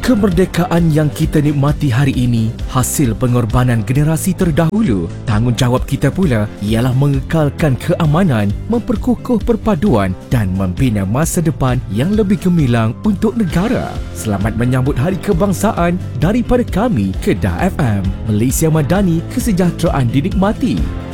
Kemerdekaan yang kita nikmati hari ini hasil pengorbanan generasi terdahulu. Tanggungjawab kita pula ialah mengekalkan keamanan, memperkukuh perpaduan dan membina masa depan yang lebih gemilang untuk negara. Selamat menyambut Hari Kebangsaan daripada kami, Kedah FM. Malaysia Madani, kesejahteraan dinikmati.